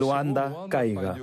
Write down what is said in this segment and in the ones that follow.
Luanda caiga.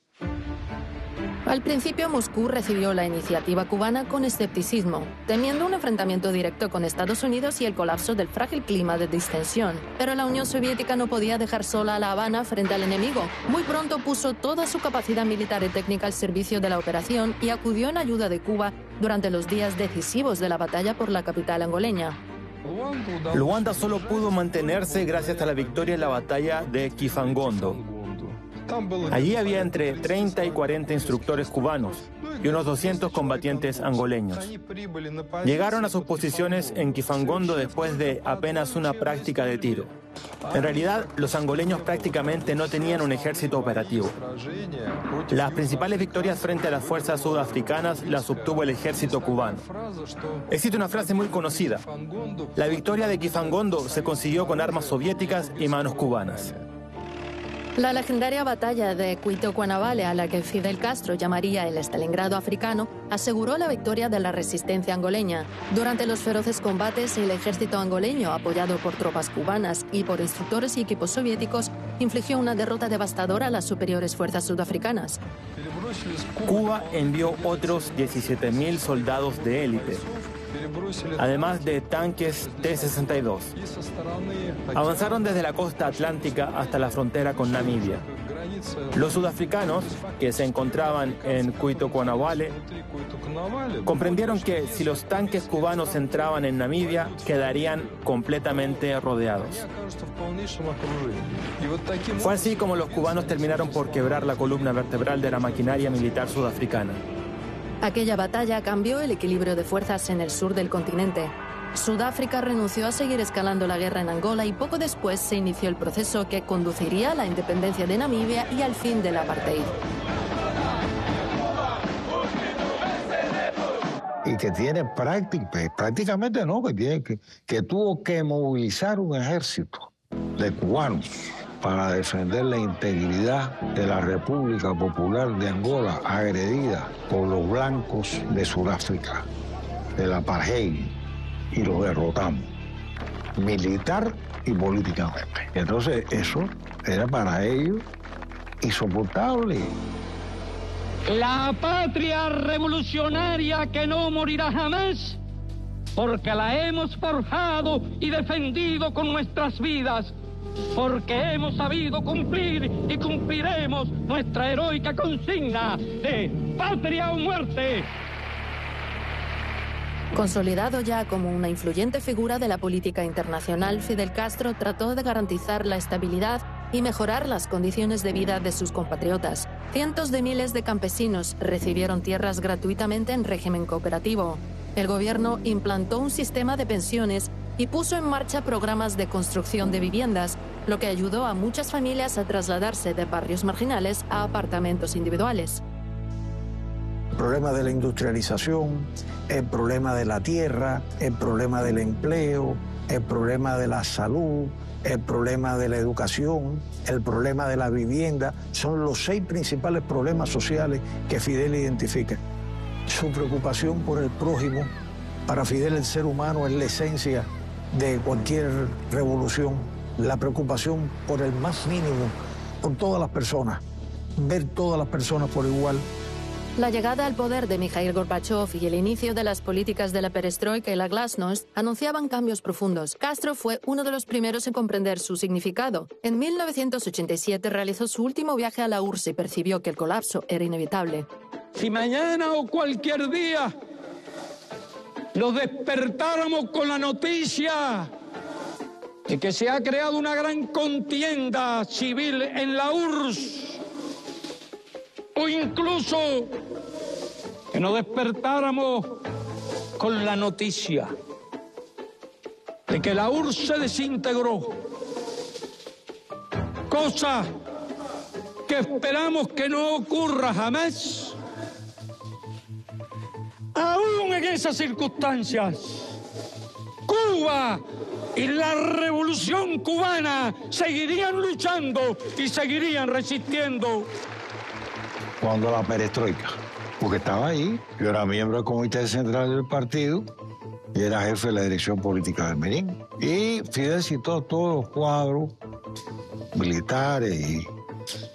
Al principio Moscú recibió la iniciativa cubana con escepticismo, temiendo un enfrentamiento directo con Estados Unidos y el colapso del frágil clima de distensión. Pero la Unión Soviética no podía dejar sola a La Habana frente al enemigo. Muy pronto puso toda su capacidad militar y técnica al servicio de la operación y acudió en ayuda de Cuba durante los días decisivos de la batalla por la capital angoleña. Luanda solo pudo mantenerse gracias a la victoria en la batalla de Kifangondo. Allí había entre 30 y 40 instructores cubanos y unos 200 combatientes angoleños. Llegaron a sus posiciones en Kifangondo después de apenas una práctica de tiro. En realidad, los angoleños prácticamente no tenían un ejército operativo. Las principales victorias frente a las fuerzas sudafricanas las obtuvo el ejército cubano. Existe una frase muy conocida: la victoria de Kifangondo se consiguió con armas soviéticas y manos cubanas. La legendaria batalla de Cuito Cuanavale, a la que Fidel Castro llamaría el Stalingrado africano, aseguró la victoria de la resistencia angoleña. Durante los feroces combates, el ejército angoleño, apoyado por tropas cubanas y por instructores y equipos soviéticos, infligió una derrota devastadora a las superiores fuerzas sudafricanas. Cuba envió otros 17.000 soldados de élite, además de tanques T-62. Avanzaron desde la costa atlántica hasta la frontera con Namibia. Los sudafricanos, que se encontraban en Cuito Cuanavale, comprendieron que si los tanques cubanos entraban en Namibia, quedarían completamente rodeados. Fue así como los cubanos terminaron por quebrar la columna vertebral de la maquinaria militar sudafricana. Aquella batalla cambió el equilibrio de fuerzas en el sur del continente. Sudáfrica renunció a seguir escalando la guerra en Angola y poco después se inició el proceso que conduciría a la independencia de Namibia y al fin del apartheid. Y que tiene prácticamente no, que tuvo que movilizar un ejército de cubanos para defender la integridad de la República Popular de Angola, agredida por los blancos de Sudáfrica, del apartheid, y los derrotamos, militar y políticamente. Entonces eso era para ellos insoportable. La patria revolucionaria que no morirá jamás, porque la hemos forjado y defendido con nuestras vidas, porque hemos sabido cumplir y cumpliremos nuestra heroica consigna de patria o muerte. Consolidado ya como una influyente figura de la política internacional, Fidel Castro trató de garantizar la estabilidad y mejorar las condiciones de vida de sus compatriotas. Cientos de miles de campesinos recibieron tierras gratuitamente en régimen cooperativo. El gobierno implantó un sistema de pensiones y puso en marcha programas de construcción de viviendas, lo que ayudó a muchas familias a trasladarse de barrios marginales a apartamentos individuales. El problema de la industrialización, el problema de la tierra, el problema del empleo, el problema de la salud, el problema de la educación, el problema de la vivienda, son los 6 principales problemas sociales que Fidel identifica. Su preocupación por el prójimo, para Fidel el ser humano es la esencia de cualquier revolución, la preocupación por el más mínimo, por todas las personas, ver todas las personas por igual. La llegada al poder de Mikhail Gorbachev y el inicio de las políticas de la perestroika y la glasnost anunciaban cambios profundos. Castro fue uno de los primeros en comprender su significado. En 1987 realizó su último viaje a la URSS y percibió que el colapso era inevitable. Si mañana o cualquier día nos despertáramos con la noticia de que se ha creado una gran contienda civil en la URSS, o incluso que nos despertáramos con la noticia de que la URSS se desintegró, cosa que esperamos que no ocurra jamás, aún en esas circunstancias, Cuba y la revolución cubana seguirían luchando y seguirían resistiendo. Cuando la perestroika, porque estaba ahí, yo era miembro del comité central del partido y era jefe de la dirección política del Merín. Y Fidel citó todos los cuadros militares y